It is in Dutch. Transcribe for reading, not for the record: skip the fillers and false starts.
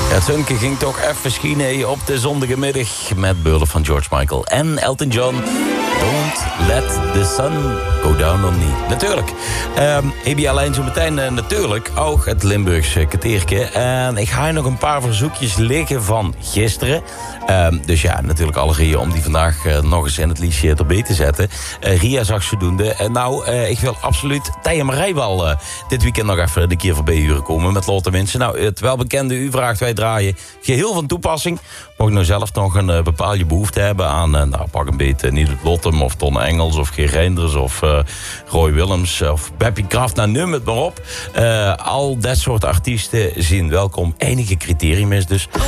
Het zonnetje ging toch even schijnen op de zondagmiddag met beurlen van George Michael en Elton John. Don't let the sun go down on me. Natuurlijk. Heb je alleen zo meteen natuurlijk ook het Limburgse kwartiertje. En ik ga je nog een paar verzoekjes liggen van gisteren. Dus ja, natuurlijk alle Ria om die vandaag nog eens in het liedje erbij te zetten. Ria zag zodoende. Ik wil absoluut Thea Marij wel dit weekend nog even de keer voorbij huren komen met Lotte Winsen. Nou, het welbekende U vraagt wij draaien. Geheel van toepassing. Mocht je nou zelf nog een bepaalde behoefte hebben aan, pak een beetje niet het Lottem of Ton Engels of Geer Reinders of Roy Willems of Beppie Kraft, nou noem het maar op. Al dat soort artiesten zien welkom. Enige criterium is dus